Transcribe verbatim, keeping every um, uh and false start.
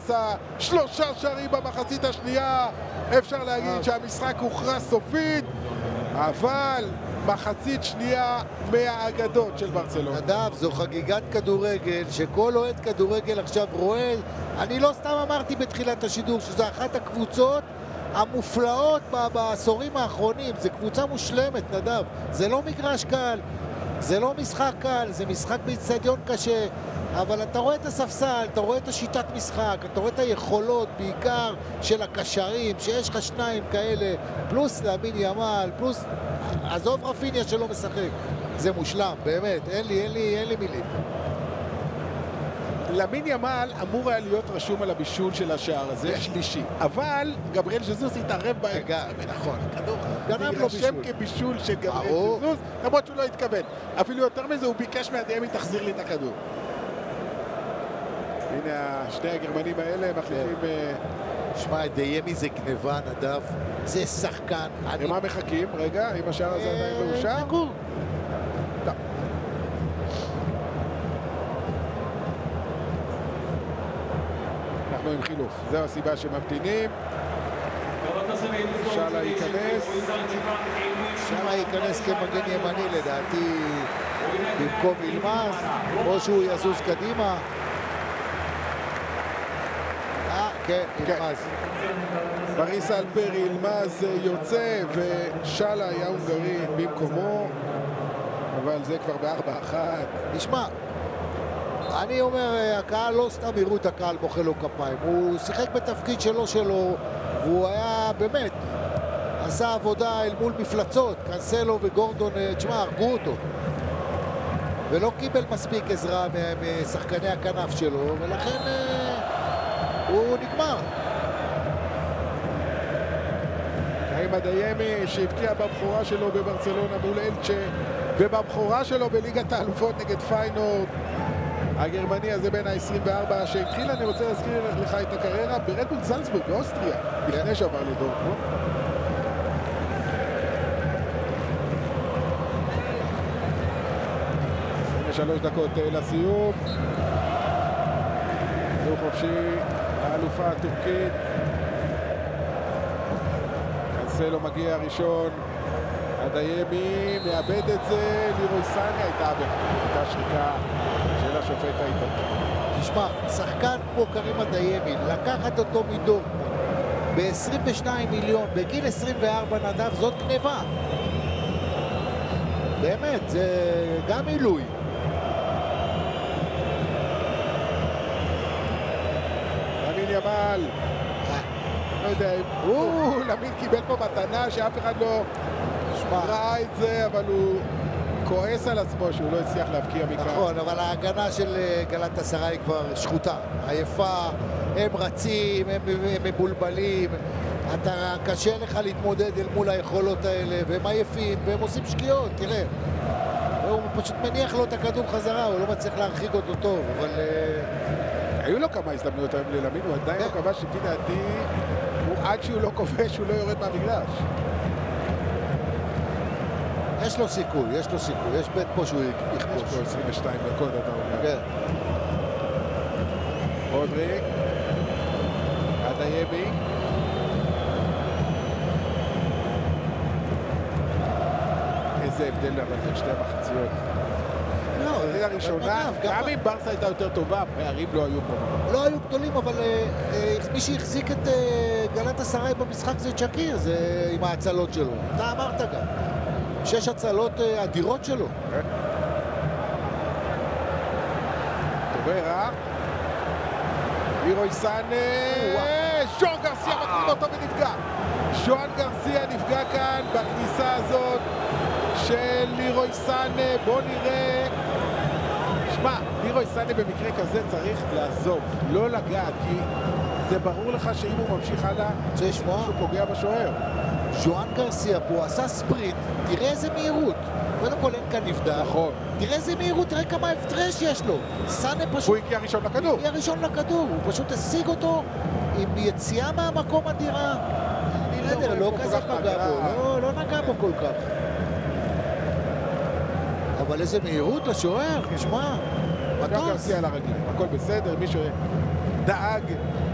ברסה, שלושה שערים במחצית השנייה. אפשר להגיד שהמשחק הוכרע סופית, אבל מחצית שנייה מהאגדות של ברצלונה. נדב, זו חגיגת כדורגל, שכל אוהד כדורגל עכשיו רואה. אני לא סתם אמרתי בתחילת השידור שזו אחת הקבוצות המופלאות בעשורים האחרונים. זו קבוצה מושלמת, נדב. זה לא מגרש קל, זה לא משחק קל, זה משחק באצטדיון קשה, אבל אתה רואה את הספסל, אתה רואה את השיטת משחק, אתה רואה את היכולות בעיקר של הקשרים, שיש לך שניים כאלה, פלוס לאמין ימל, פלוס עזוב רפיניה שלא משחק. זה מושלם, באמת, אין לי, אין לי, אין לי מילים. לאמין ימל אמור היה להיות רשום על הבישול של השער הזה, שלישי. אבל גבריאל ז'זוס התערב באמצע. נכון, כדור. גנב לו בישול. להירשם כבישול של גבריאל ז'זוס, למרות שהוא לא התכוון. אפילו יותר מזה, הוא ביקש מהדיימי, תחזיר לי את הכדור. הנה, שני הגרמנים האלה מחליפים... שמע, דיימי זה גניבה, נדב. זה שחקן. למה מחכים? רגע, אם השער הזה עדיין מאושר? חכו. לא. אנחנו עם חילוף, זו הסיבה שממתינים. שאלה ייכנס. שאלה ייכנס כמגן ימני לדעתי במקום ילמז, או שהוא יזוז קדימה. אה, כן, ילמז. בריס אלפרי, ילמז יוצא ושאלה היה הונגרי במקומו, אבל זה כבר בארבע אחת. נשמע, אני אומר, הקהל לא סתם יראו את הקהל מוחא לו כפיים, הוא שיחק בתפקיד שלו שלו, והוא היה באמת, עשה עבודה אל מול מפלצות, קנסלו וגורדון, תשמע, הרגו אותו. ולא קיבל מספיק עזרה משחקני הכנף שלו, ולכן הוא נגמר. קרים אדיימי שהבקיע בבחורה שלו בברצלונה מול אלצ'ה, ובבחורה שלו בליגת האלופות נגד פיינורד. הגרמני הזה בין ה-עשרים וארבע שהתחיל, אני רוצה להזכיר לך את הקריירה ברד בול זלצבורג באוסטריה, לפני שעבר לדורטמונד. עשרים ושלוש דקות לסיום. הוא חופשי, האלופה הטורקית. קנסלו מגיע ראשון, אדיימי מאבד את זה, לירוי סאני הייתה הייתה שריקה של השופט האיטלקי. תשמע, שחקן כמו קרים אדיימי, לקחת אותו מדורטמונד ב-עשרים ושניים מיליון, בגיל עשרים וארבע, נדב, זאת גניבה. באמת, זה גם עילוי. לאמין ימל, לא יודע, הוא, לאמין קיבל פה מתנה שאף אחד לא ראה את זה, אבל הוא כועס על עצמו שהוא לא הצליח להבקיע מכאן. נכון, אבל ההגנה של גלאטסראי היא כבר שחוטה, עייפה, הם רצים, הם, הם מבולבלים, אתה קשה לך להתמודד אל מול היכולות האלה, והם עייפים, והם עושים שגיאות, תראה. הוא פשוט מניח לו את הכדור חזרה, הוא לא מצליח להרחיק אותו טוב, אבל... היו לו כמה הזדמנויות היום ללמין, הוא עדיין לא כבש, לפי דעתי, עד שהוא לא כובש, הוא לא יורד מהמגרש. יש לו סיכוי, יש לו סיכוי, יש בית פה שהוא יכבוש. יש פה עשרים ושתיים דקות, אתה אומר. כן. רודרי, אדיימי. איזה הבדל אבל בין שתי המחציות. לא, הראשונה, גם אם ברסה הייתה יותר טובה, הפערים לא היו פה. לא היו גדולים, אבל מי שהחזיק את גלאטסראי במשחק זה צ'קיר, זה עם ההצלות שלו. אתה אמרת גם. שש הצלות אדירות שלו. טוברה. לירוי סאני. שון גרסיה מתאים אותו ונפגע. שון גרסיה נפגע כאן בכניסה הזאת של לירוי סאני. בוא נראה. שמע, לירוי סאני במקרה כזה צריך לעזוב, לא לגעת, כי זה ברור לך שאם הוא ממשיך הלאה, הוא פוגע בשוער. שואן גרסיה פה עשה ספרינט, תראה איזה מהירות. קודם כל אין כאן נבדל. נכון. תראה איזה מהירות, תראה כמה הפרש יש לו. סאנה פשוט... הוא הגיע ראשון לכדור. הוא הגיע ראשון לכדור, הוא פשוט השיג אותו עם יציאה מהמקום אדירה. בסדר, לא כזה פגע בו, לא, לא נגע בו כל כך. אבל איזה מהירות לשוער, תשמע. גם גרסיה על הרגליים, הכל בסדר, מישהו דאג